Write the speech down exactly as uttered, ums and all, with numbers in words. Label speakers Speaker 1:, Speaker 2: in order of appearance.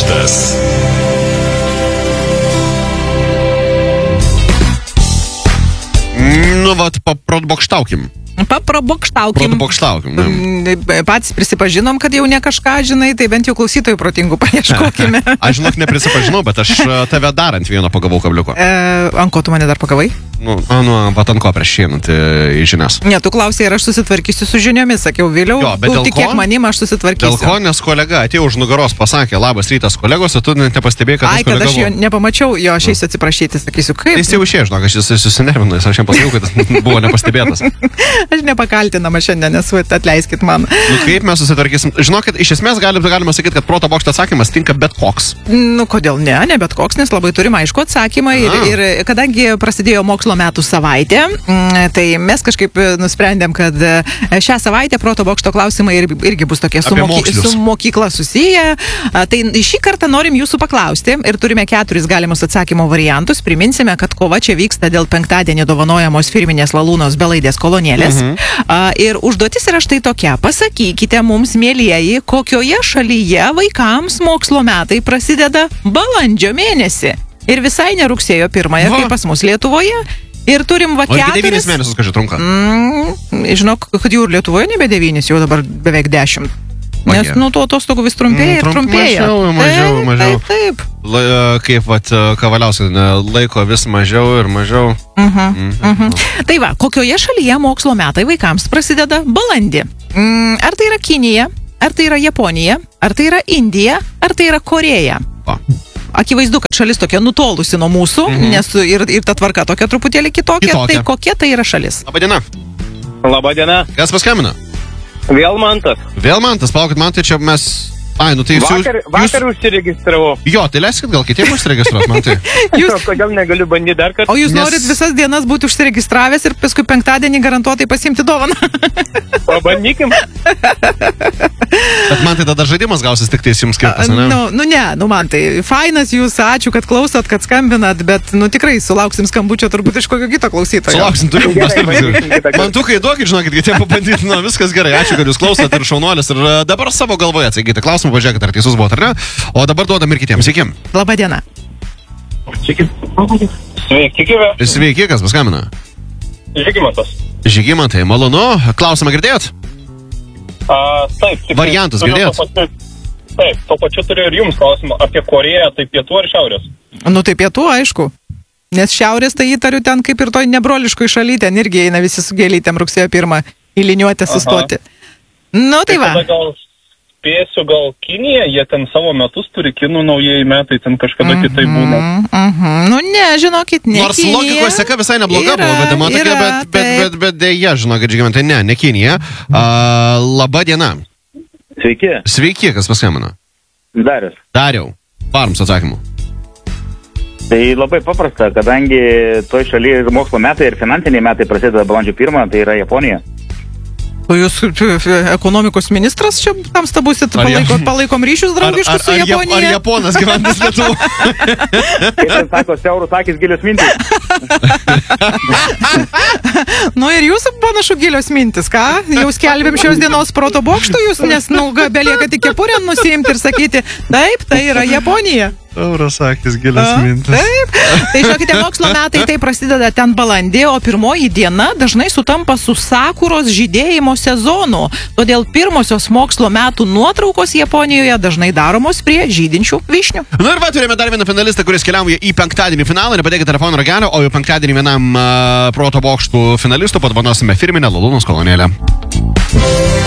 Speaker 1: bokštas.
Speaker 2: Nu, vat, paprobokštaukim.
Speaker 3: Paprobokštaukim.
Speaker 2: Paprobokštaukim.
Speaker 3: Patys prisipažinom, kad jau ne kažką žinai, tai bent jau klausytojų protingų paieškokime.
Speaker 2: Aš žinok neprisipažinau, bet aš tave dar ant vieno pagavau kabliuko.
Speaker 3: E, ant ko tu mane dar pagavai?
Speaker 2: Nu, nu, bet ant ko prieš šienant į žinias.
Speaker 3: Ne, tu klausai, ar aš susitvarkysiu su žiniomis, sakiau vėliau.
Speaker 2: Jo, bet dėl
Speaker 3: tik kiek manim aš susitvarkysiu.
Speaker 2: Dėl ko, nes kolega atėjo už nugaros, pasakė, labas rytas kolegos, o tu net nepastebėjai, kad
Speaker 3: Ai, kad aš jo nepamačiau, jo, aš eisiu atsiprašyti, sakysiu, kaip.
Speaker 2: Jis jau išėjo, žinok, aš jis susinervinęs, aš jam pasakiau, kad jis buvo nepastebėtas.
Speaker 3: Aš nepakaltinama šiandien, nes atleiskit man.
Speaker 2: Nu, kaip mes susitvarkysim? Žinokit, iš esmės galima, galima sakyti, kad proto bokšto atsakymas tinka bet koks.
Speaker 3: Nu, kodėl ne, ne bet koks, nes labai turim aišku atsakymą ir, ir kadangi prasidėjo mokslo metų savaitė, tai mes kažkaip nusprendėm, kad šią savaitę proto bokšto klausimai irgi bus tokie su, moky, su mokykla susiję. Tai šį kartą norim jūsų paklausti ir turime keturis galimus atsakymo variantus. Priminsime, kad kova čia vyksta dėl penktadienį dovanojamos firminės Lalūnos belaidės kolonėlės. Mhm. Ir užduotis yra štai tokia. Pasakykite mums, mielieji, kokioje šalyje vaikams mokslo metai prasideda balandžio mėnesį. Ir visai ne rugsėjo pirmąją, kaip pas mus Lietuvoje. Ir turim va keturis...
Speaker 2: O iki devynis mėnesius, kažkai trunka.
Speaker 3: Mm, žinok, kad jau ir Lietuvoje nebe devynis, jau dabar beveik dešimt. Nes, nu, to atostogų vis trumpėja ir
Speaker 2: Trump,
Speaker 3: trumpėja.
Speaker 2: Mažiau, mažiau,
Speaker 3: taip,
Speaker 2: mažiau.
Speaker 3: Taip, taip.
Speaker 2: La, kaip, vat, Kavaliausiai, laiko vis mažiau ir mažiau.
Speaker 3: Uh-huh, uh-huh. Tai va, kokioje šalyje mokslo metai vaikams prasideda balandį? Mm, ar tai yra Kinija, ar tai yra Japonija, ar tai yra Indija, ar tai yra Koreja?
Speaker 2: Va.
Speaker 3: Akivaizdu, kad šalis tokia nutolusi nuo mūsų, mhm. nes ir, ir ta tvarka tokia truputėlį kitokia.
Speaker 2: Kitokia.
Speaker 3: Tai kokia tai yra šalis?
Speaker 2: Labadiena.
Speaker 4: Labadiena.
Speaker 2: Kas paskambina?
Speaker 4: Vėl Mantas.
Speaker 2: Vėl Mantas, palaukit, man tai čia mes... Ai, nu tai jūs...
Speaker 4: Vakar, vakar jūs... užsiregistravau.
Speaker 2: Jo, tai leiskit gal kitiem užsiregistruoti, man tai.
Speaker 4: Jūs... Kodėl negaliu bandyti dar kartą?
Speaker 3: O jūs
Speaker 2: Nes...
Speaker 3: norit visas dienas būti užsiregistravęs ir paskui penktadienį garantuotai pasiimti dovaną?
Speaker 4: Pabandykim.
Speaker 2: Bet man tai tada žaidimas gausis tik tais jums skirtas, ne?
Speaker 3: Nu, nu ne, nu man tai fainas jūs, ačiū, kad klausot, kad skambinat, bet nu tikrai sulauksim skambučio turbūt iš kokio kito klausytojo.
Speaker 2: Sulauksim, turiu pastabyti. Man tu kai duokit, žinokit, kitiem papandyti, nu viskas gerai, ačiū, kad jūs klausot ir šaunuolis ir dabar savo galvoje atsakyti klausimą. Pažiūrėkit, ar teisus buvo, ar ne? O dabar duodam ir kitiems. Sveiki.
Speaker 3: Labadiena.
Speaker 4: Sveiki. Sveiki, gyvė.
Speaker 2: Sveiki, kas paskambina?
Speaker 4: Žygimantas.
Speaker 2: Žygimantai, malonu. Klausimą girdėjot?
Speaker 4: A, taip. taip
Speaker 2: Variantus girdėjot?
Speaker 4: Taip, to pačiu turiu ir jums klausimą apie Koreją, tai pietų ar šiaurės?
Speaker 3: Nu tai pietų, aišku. Nes šiaurės tai įtariu ten kaip ir toj nebroliškoj šaly, ten irgi eina visi su gėlytėm rugsėjo pirmą į liniuotę sustoti. Nu tai va.
Speaker 4: Spėsiu gal Kinija, jie ten savo metus turi, kinų naujieji metai, ten kažkada mm -hmm, kitai būna.
Speaker 3: Mm -hmm. Nu ne, žinokit, ne
Speaker 2: Nors
Speaker 3: Kinija.
Speaker 2: Nors logikos seka visai nebloga
Speaker 3: yra,
Speaker 2: buvo, bet, tokia,
Speaker 3: yra,
Speaker 2: bet, bet, bet, bet dėja, žinokit, Žygimantai, ne, ne Kinija. Uh, laba diena.
Speaker 5: Sveiki.
Speaker 2: Sveiki, kas paskambino?
Speaker 5: Darius.
Speaker 2: Dariau. Parums atsakymų.
Speaker 5: Tai labai paprasta, kadangi toj šalyje mokslo metai ir finansiniai metai prasideda balandžio pirmą, tai yra Japonija.
Speaker 3: O jūs ekonomikos ministras čia tamsta būsit, palaiko, palaikom ryšius draugiškus
Speaker 2: ar, ar,
Speaker 3: su Japonija?
Speaker 2: Ar, ar Japonas gyventis Lietuvo?
Speaker 5: Kaip ten sako, siaurus akis, gilios mintis.
Speaker 3: Nu ir jūsų panašu gilios mintis, ką? Jau skelbėm šios dienos proto bokštų jūs, nes nu, belieka tik kepurę nusiimti ir sakyti, taip, tai yra Japonija.
Speaker 2: Siauras akis, gilios mintis.
Speaker 3: Taip. Tai žinokite, mokslo metai tai prasideda ten balandį, o pirmoji diena dažnai sutampa su sakuros žydėjimo sezonu. Todėl pirmosios mokslo metų nuotraukos Japonijoje dažnai daromos prie žydinčių vyšnių.
Speaker 2: Na ir va, turime dar vieną finalistą, kuris keliauja į penktadienį finalą. Nepadėkite telefono ragelio, o jau penktadienį vienam uh, proto bokštų finalistų padovanosime firminę Lalūnos kolonėlę.